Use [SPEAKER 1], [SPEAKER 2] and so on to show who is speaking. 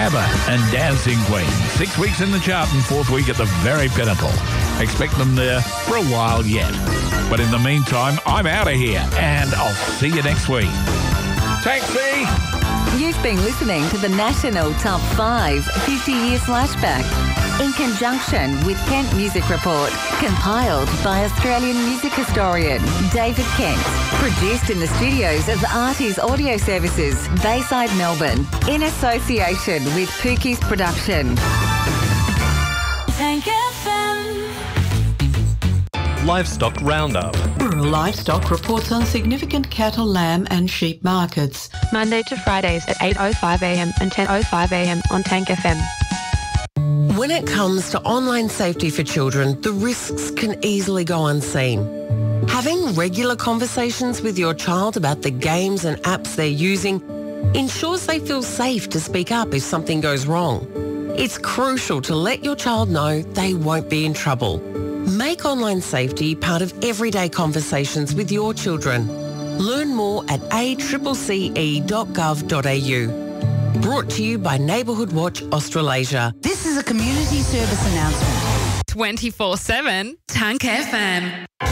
[SPEAKER 1] ABBA and Dancing Queen. 6 weeks in the chart and 4th week at the very pinnacle. Expect them there for a while yet. But in the meantime, I'm out of here and I'll see you next week. Taxi!
[SPEAKER 2] You've been listening to the National Top 5 50-Year Flashback in conjunction with Kent Music Report, compiled by Australian music historian David Kent. Produced in the studios of Artie's Audio Services, Bayside, Melbourne, in association with Pookie's Production.
[SPEAKER 3] Tank FM.
[SPEAKER 4] Livestock Roundup.
[SPEAKER 5] Rural Livestock reports on significant cattle, lamb and sheep markets.
[SPEAKER 6] Monday to Fridays at 8:05am and 10:05am on Tank FM.
[SPEAKER 7] When it comes to online safety for children, the risks can easily go unseen. Having regular conversations with your child about the games and apps they're using ensures they feel safe to speak up if something goes wrong. It's crucial to let your child know they won't be in trouble. Make online safety part of everyday conversations with your children. Learn more at accce.gov.au. Brought to you by Neighbourhood Watch Australasia.
[SPEAKER 8] This is a community service announcement.
[SPEAKER 9] 24/7 Tank FM.